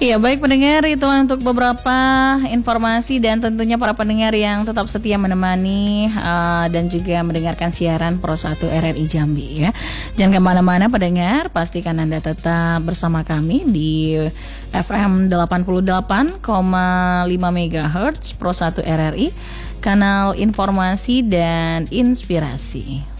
Ya baik pendengar, itulah untuk beberapa informasi dan tentunya para pendengar yang tetap setia menemani dan juga mendengarkan siaran Pro 1 RRI Jambi ya. Jangan kemana-mana pendengar, pastikan Anda tetap bersama kami di FM 88,5 MHz Pro 1 RRI, kanal informasi dan inspirasi.